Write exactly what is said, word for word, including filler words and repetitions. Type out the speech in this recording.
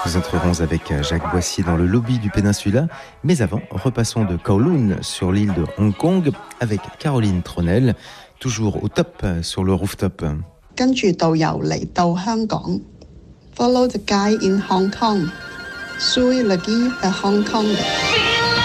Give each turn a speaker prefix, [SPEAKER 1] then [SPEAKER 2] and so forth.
[SPEAKER 1] Nous entrerons avec Jacques Boissier dans le lobby du Péninsula. Mais avant, repassons de Kowloon sur l'île de Hong Kong avec Caroline Tronel, toujours au top sur le rooftop.
[SPEAKER 2] 跟住導遊嚟到香港 ，Follow the guide in Hong Kong, Sui Lagi at Hong Kong.